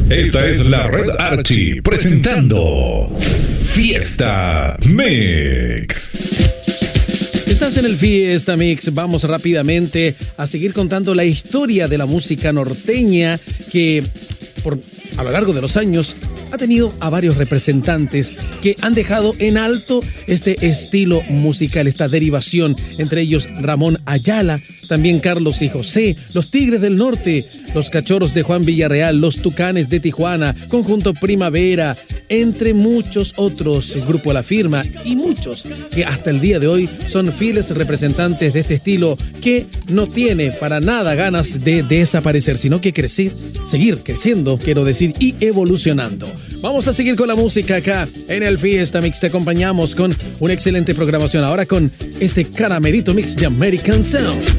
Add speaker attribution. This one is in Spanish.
Speaker 1: Esta es la Red Archie presentando Fiesta Mix.
Speaker 2: Estás en el Fiesta Mix. Vamos rápidamente a seguir contando la historia de la música norteña que a lo largo de los años ha tenido a varios representantes que han dejado en alto este estilo musical, esta derivación, entre ellos Ramón Ayala, también Carlos y José, los Tigres del Norte, los Cachorros de Juan Villarreal, los Tucanes de Tijuana, Conjunto Primavera, entre muchos otros, Grupo La Firma y muchos que hasta el día de hoy son fieles representantes de este estilo que no tiene para nada ganas de desaparecer, sino que seguir creciendo, quiero decir, y evolucionando. Vamos a seguir con la música acá en el Fiesta Mix. Te acompañamos con una excelente programación ahora con este caramelito mix de American Sound.